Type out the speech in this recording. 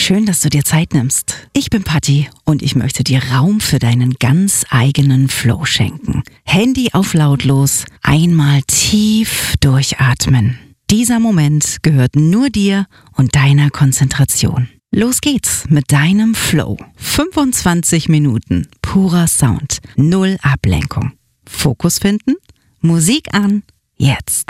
Schön, dass du dir Zeit nimmst. Ich bin Patti und ich möchte dir Raum für deinen ganz eigenen Flow schenken. Handy auf lautlos, einmal tief durchatmen. Dieser Moment gehört nur dir und deiner Konzentration. Los geht's mit deinem Flow. 25 Minuten purer Sound, 0 Ablenkung. Fokus finden, Musik an, jetzt.